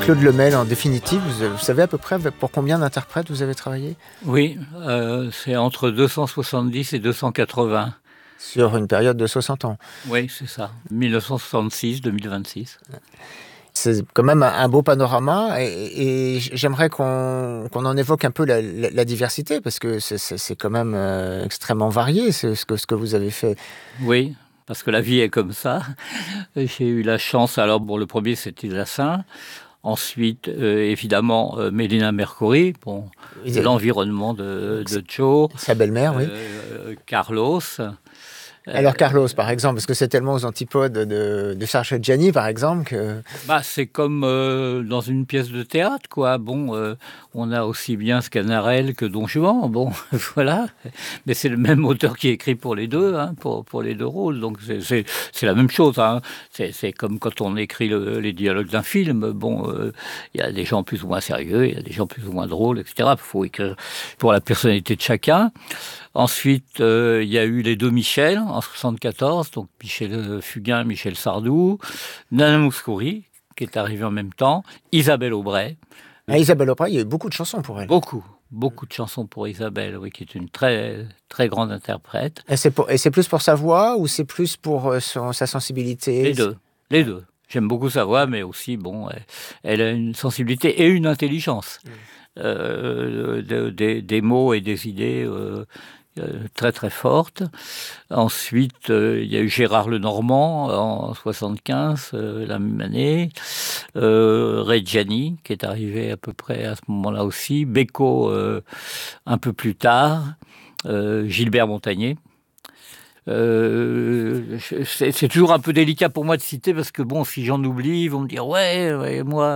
Claude Lemel, en définitive, vous savez à peu près pour combien d'interprètes vous avez travaillé? Oui, c'est entre 270 et 280. Sur une période de 60 ans. Oui, c'est ça. 1966-2026. C'est quand même un beau panorama et j'aimerais qu'on en évoque un peu la diversité parce que c'est quand même extrêmement varié ce que vous avez fait. Oui, parce que la vie est comme ça. J'ai eu la chance, alors bon, le premier c'était Lassin. Ensuite, évidemment, Mélina Mercouri, bon, l'environnement de Joe. Sa belle-mère, oui. Carlos. Alors Carlos, par exemple, parce que c'est tellement aux antipodes de Sargent-Gianni, par exemple, que... C'est comme dans une pièce de théâtre, quoi. Bon, on a aussi bien Sganarelle que Don Juan, bon, voilà. Mais c'est le même auteur qui écrit pour les deux, hein, pour les deux rôles. Donc c'est la même chose, hein. C'est comme quand on écrit les dialogues d'un film. Bon, il y a des gens plus ou moins sérieux, il y a des gens plus ou moins drôles, etc. Il faut écrire pour la personnalité de chacun. Ensuite, il y a eu les deux Michel en 1974, donc Michel Fugain, Michel Sardou, Nana Mouskouri, qui est arrivée en même temps, Isabelle Aubray. Isabelle Aubray, il y a eu beaucoup de chansons pour elle. Beaucoup de chansons pour Isabelle, oui, qui est une très, très grande interprète. Et c'est plus pour sa voix ou c'est plus pour sa sensibilité? Les deux. J'aime beaucoup sa voix, mais aussi, bon, elle a une sensibilité et une intelligence. Des mots et des idées très très fortes. Ensuite, il y a eu Gérard Lenormand en 75, la même année. Reggiani, qui est arrivé à peu près à ce moment-là aussi. Beko, un peu plus tard. Gilbert Montagné. C'est toujours un peu délicat pour moi de citer parce que bon, si j'en oublie, ils vont me dire ouais, moi